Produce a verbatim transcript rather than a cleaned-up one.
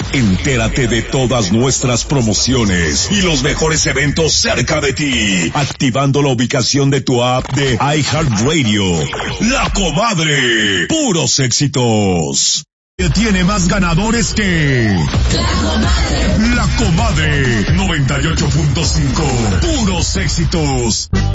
Entérate de todas nuestras promociones y los mejores eventos cerca de ti, activando la ubicación de tu app de iHeartRadio. La Comadre, puros éxitos. Tiene más ganadores que La Comadre. La Comadre, noventa y ocho punto cinco, puros éxitos.